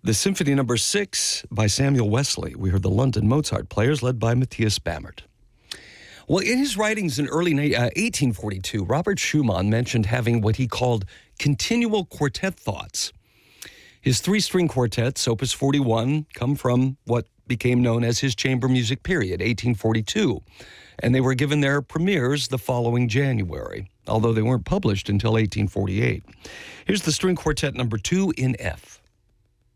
The Symphony No. 6 by Samuel Wesley. We heard the London Mozart Players led by Matthias Bammert. Well, in his writings in early 1842, Robert Schumann mentioned having what he called continual quartet thoughts. His three-string quartets, Opus 41, come from what became known as his chamber music period, 1842, and they were given their premieres the following January, although they weren't published until 1848. Here's the string quartet number 2 in F.